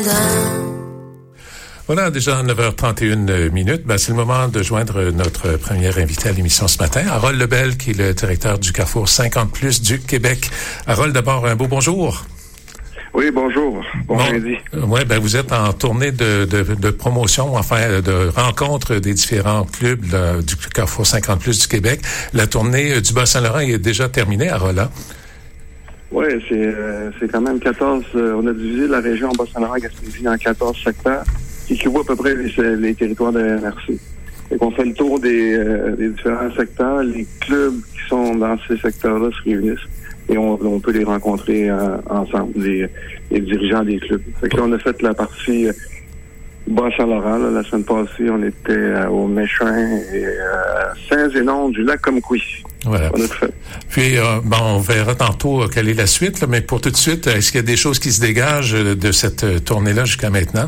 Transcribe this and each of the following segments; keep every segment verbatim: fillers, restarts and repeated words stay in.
Voilà, déjà neuf heures trente et une minutes. Ben, c'est le moment de joindre notre premier invité à l'émission ce matin, Harold Lebel, qui est le directeur du Carrefour cinquante plus du Québec. Harold, d'abord, un beau bonjour. Oui, bonjour. Bon, bon lundi. Oui, ben vous êtes en tournée de, de, de promotion, enfin, de rencontre des différents clubs là, du Carrefour cinquante plus du Québec. La tournée du Bas-Saint-Laurent est déjà terminée, Harold, hein? Oui, c'est, euh, c'est quand même quatorze. Euh, on a divisé la région Bas-Saint-Laurent-Gaspésie en quatorze secteurs, qui équivaut à peu près les, les territoires de la N R C. Et qu'on fait le tour des, euh, des différents secteurs. Les clubs qui sont dans ces secteurs-là se réunissent et on, on peut les rencontrer euh, ensemble, les, les dirigeants des clubs. Fait que là, on a fait la partie euh, Bas-Saint-Laurent. Là, la semaine passée, on était euh, au Méchin et euh, Saint-Zénon du lac Comquis. Voilà. On a tout fait. Puis, euh, bon, on verra tantôt euh, quelle est la suite, là, mais pour tout de suite, est-ce qu'il y a des choses qui se dégagent de cette euh, tournée-là jusqu'à maintenant?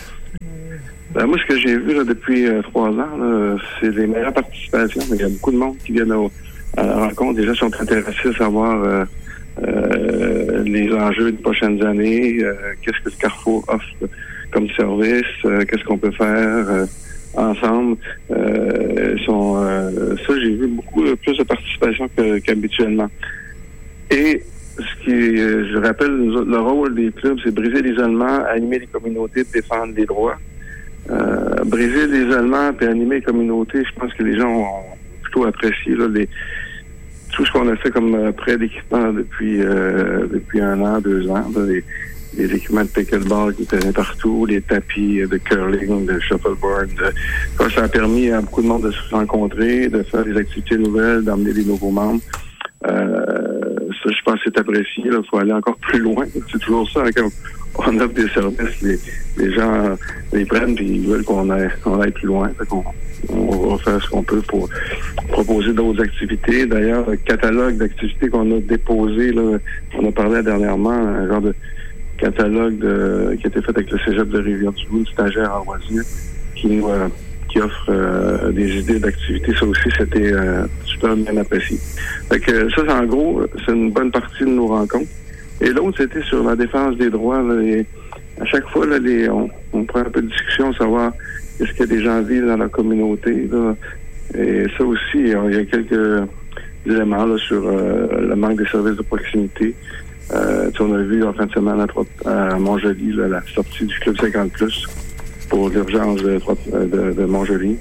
Ben, moi, ce que j'ai vu là, depuis euh, trois ans, là, c'est les meilleures participations. Il y a beaucoup de monde qui viennent au, à la rencontre. Les gens sont intéressés à savoir euh, euh, les enjeux des prochaines années, euh, qu'est-ce que le Carrefour offre comme service, euh, qu'est-ce qu'on peut faire euh, ensemble. Euh, sont, euh, ça, j'ai vu beaucoup plus de participation que, qu'habituellement. Et ce qui, je rappelle, le rôle des clubs, c'est briser l'isolement, animer les communautés, défendre les droits. Euh, briser l'isolement et animer les communautés, je pense que les gens ont plutôt apprécié là, les, tout ce qu'on a fait comme euh, prêt d'équipement depuis euh, depuis un an, deux ans. Là, les, les équipements de pickleball qui étaient partout, les tapis de curling, de shuffleboard. De, ça a permis à beaucoup de monde de se rencontrer, de faire des activités nouvelles, d'emmener des nouveaux membres. Euh, ça, je pense que c'est apprécié. Il faut aller encore plus loin. C'est toujours ça. Quand on offre des services, les, les gens les prennent et ils veulent qu'on aille, qu'on aille plus loin. Fait qu'on, on va faire ce qu'on peut pour proposer d'autres activités. D'ailleurs, le catalogue d'activités qu'on a déposé, là, on a parlé dernièrement, un genre de catalogue de, qui a été fait avec le Cégep de Rivière-du-Loup, une stagiaire en loisirs, qui nous euh, qui offre euh, des idées d'activités. Ça aussi, c'était euh, super bien apprécié. Fait que ça, c'est en gros, c'est une bonne partie de nos rencontres. Et l'autre, c'était sur la défense des droits. Là, et à chaque fois, là, les, on, on prend un peu de discussion, savoir est-ce qu'il y a des gens vivent dans la communauté. Là. Et ça aussi, il y a quelques éléments là, sur euh, le manque des services de proximité. Euh, on a vu en fin de semaine à, à Montjoly là, la sortie du Club cinquante plus pour l'urgence de, de, de Montjoly.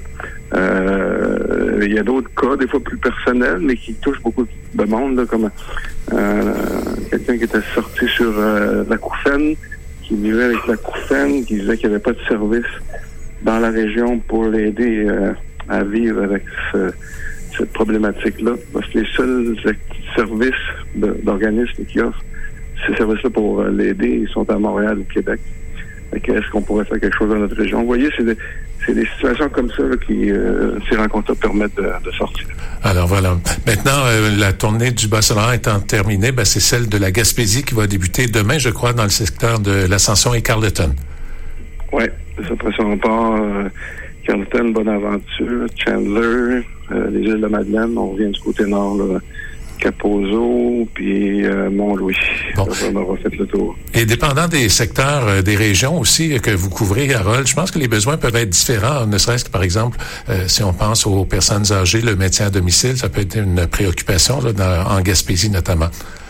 Euh, il y a d'autres cas, des fois plus personnels, mais qui touchent beaucoup de monde, là, comme euh, quelqu'un qui était sorti sur euh, la Couffaine, qui vivait avec la Couffaine, qui disait qu'il n'y avait pas de service dans la région pour l'aider euh, à vivre avec ce, cette problématique-là. Parce que les seuls services de, d'organismes qui offrent ces services-là pour l'aider, ils sont à Montréal ou Québec. Est-ce qu'on pourrait faire quelque chose dans notre région? Vous voyez, c'est des, c'est des situations comme ça là, qui, euh, ces rencontres-là permettent de, de sortir. Alors voilà. Maintenant, euh, la tournée du Bas-Saint-Laurent étant terminée, ben, c'est celle de la Gaspésie qui va débuter demain, je crois, dans le secteur de l'Ascension et Carleton. Oui, après ça, on part euh, Carleton, Bonaventure, Chandler, euh, les îles de Madeleine. On revient du côté nord, là, Kaposo, puis euh, Mont-Louis. Bon. On aura fait le tour. Et dépendant des secteurs, euh, des régions aussi euh, que vous couvrez, Harold, je pense que les besoins peuvent être différents, ne serait-ce que, par exemple, euh, si on pense aux personnes âgées, le maintien à domicile, ça peut être une préoccupation là, dans, en Gaspésie notamment.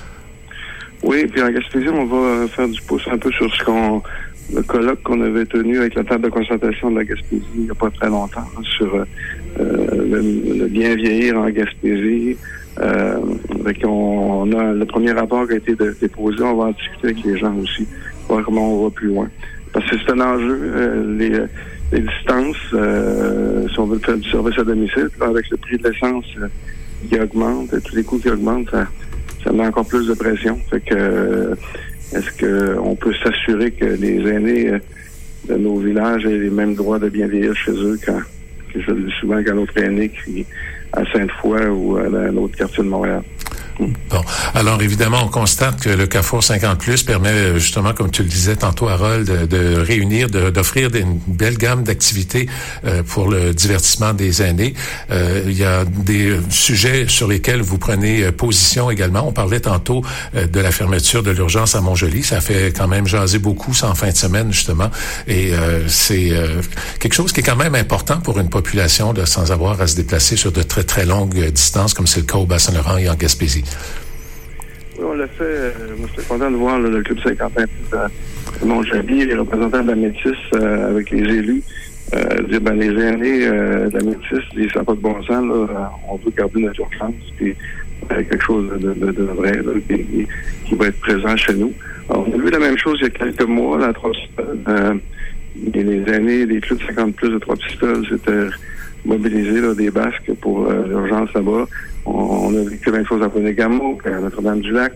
Oui, puis en Gaspésie, on va faire du pouce un peu sur ce qu'on... le colloque qu'on avait tenu avec la table de concertation de la Gaspésie il n'y a pas très longtemps, hein, sur euh, le, le bien vieillir en Gaspésie. Euh, on, on a le premier rapport qui a été déposé, on va en discuter avec les gens aussi, voir comment on va plus loin. Parce que c'est un enjeu, euh, les, les distances, euh, si on veut faire du service à domicile, avec le prix de l'essence euh, qui augmente, tous les coûts qui augmentent, ça, ça met encore plus de pression. Fait que euh, est-ce que on peut s'assurer que les aînés euh, de nos villages aient les mêmes droits de bien vieillir chez eux quand, que je le dis souvent, qu'un autre aîné qui à Sainte-Foy ou à un autre quartier de Montréal. Bon, alors évidemment, on constate que le Carrefour cinquante plus permet justement, comme tu le disais tantôt, Harold, de, de réunir, de, d'offrir des, une belle gamme d'activités euh, pour le divertissement des aînés. Euh, il y a des sujets sur lesquels vous prenez position également. On parlait tantôt euh, de la fermeture de l'urgence à Montjoly. Ça fait quand même jaser beaucoup ça en fin de semaine, justement. Et euh, c'est euh, quelque chose qui est quand même important pour une population là, sans avoir à se déplacer sur de très, très longues distances, comme c'est le cas au Bas-Saint-Laurent et en Gaspésie. Oui, on l'a fait. Euh, moi, j'étais content de voir là, le Club cinquante de Montjoly, les représentants de la Métis euh, avec les élus, euh, dire, ben, les aînés euh, de la Métis, ils ça n'a pas de bon sens, là, on veut garder notre urgence, puis euh, quelque chose de, de, de vrai là, qui, qui va être présent chez nous. Alors, on a vu la même chose il y a quelques mois, là, à Trois-Pistoles. Euh, les, les aînés des Clubs cinquante plus de Trois-Pistoles s'étaient mobilisés là, des Basques pour euh, l'urgence là-bas. On, on a vécu la même chose à Ponegamo, à Notre-Dame-du-Lac.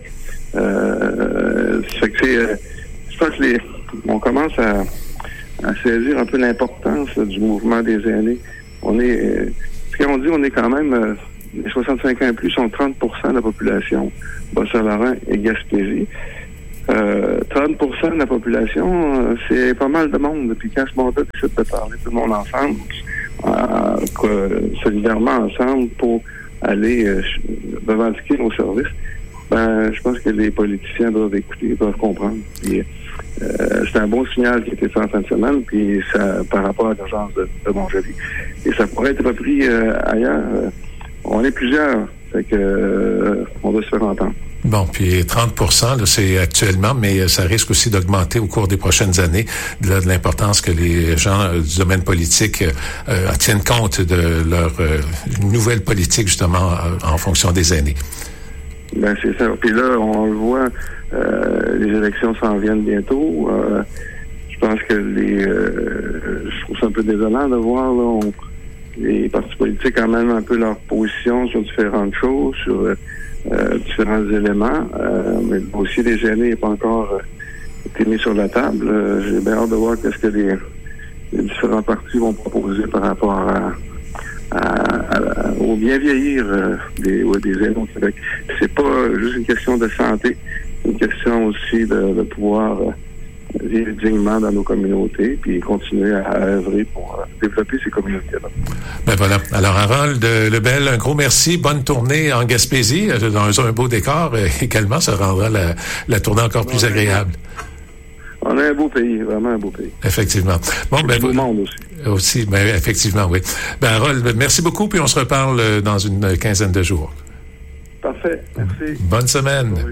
Euh, ça fait que c'est, euh, je pense que les, on commence à, à saisir un peu l'importance là, du mouvement des aînés. On est, euh, ce qu'on dit, on est quand même, euh, les soixante-cinq ans et plus sont trente pour cent de la population, Bas-Saint-Laurent et Gaspésie. Euh, trente pour cent de la population, euh, c'est pas mal de monde. Puis quand ce mandat décide de parler tout le monde ensemble, euh, quoi, solidairement ensemble pour aller euh, revendiquer nos services, ben, je pense que les politiciens doivent écouter, doivent comprendre. Puis, euh, c'est un bon signal qui a été fait en fin de semaine, puis ça, par rapport à l'urgence de, de Montjoly. Et ça pourrait être repris euh, ailleurs. On est plusieurs, fait que euh, on doit se faire entendre. Bon, puis trente pour cent, là, c'est actuellement, mais ça risque aussi d'augmenter au cours des prochaines années, de, de l'importance que les gens euh, du domaine politique euh, tiennent compte de leur euh, nouvelle politique, justement, en, en fonction des aînés. Ben, c'est ça. Puis là, on le voit, euh, les élections s'en viennent bientôt. Euh, je pense que les... Euh, je trouve ça un peu désolant de voir, là, on, les partis politiques amènent un peu leur position sur différentes choses, sur... Euh, Euh, différents éléments, euh, mais le dossier des aînés n'est pas encore euh, été mis sur la table. Euh, j'ai bien hâte de voir qu'est-ce que les, les différents partis vont proposer par rapport à, à, à, à, au bien vieillir euh, des, ouais, des aînés au Québec. C'est pas juste une question de santé, c'est une question aussi de, de pouvoir euh, vivre dignement dans nos communautés, puis continuer à, à œuvrer pour euh, développer ces communautés-là. Ben voilà. Alors, Harold Lebel, un gros merci. Bonne tournée en Gaspésie, dans un beau décor. Également, ça rendra la, la tournée encore plus ouais, agréable. On a un beau pays, vraiment un beau pays. Effectivement. Bon, ben, beau monde aussi. Aussi, ben, effectivement, oui. Ben, Harold, merci beaucoup, puis on se reparle dans une quinzaine de jours. Parfait. Merci. Bonne semaine. Oui.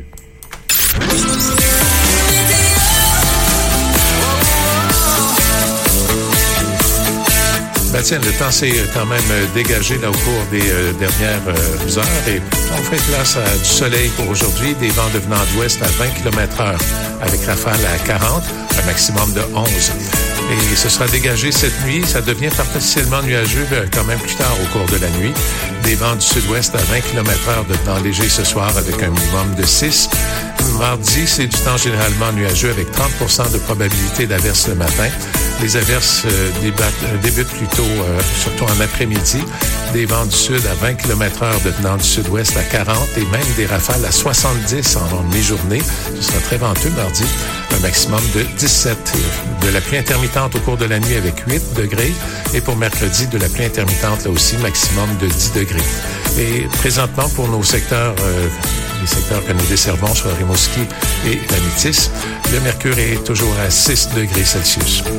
Ben tiens, le temps s'est quand même dégagé là, au cours des euh, dernières euh, heures et on fait place à du soleil pour aujourd'hui, des vents devenant d'ouest à vingt kilomètres heure avec rafale à quarante, un maximum de onze. Et ce sera dégagé cette nuit, ça devient partiellement nuageux quand même plus tard au cours de la nuit. Des vents du sud-ouest à vingt kilomètres heure devenant léger ce soir avec un minimum de six. Mardi, c'est du temps généralement nuageux avec trente pour cent de probabilité d'averses le matin. Les averses euh, débattent, débutent plutôt, euh, surtout en après-midi. Des vents du sud à vingt kilomètres heure devenant du sud-ouest à quarante et même des rafales à soixante-dix en mi-journée. Ce sera très venteux mardi, un maximum de dix-sept. De la pluie intermittente au cours de la nuit avec huit degrés. Et pour mercredi, de la pluie intermittente là aussi, maximum de dix degrés. Et présentement, pour nos secteurs, euh, les secteurs que nous desservons sur Rimouski et la Métis, le mercure est toujours à six degrés Celsius.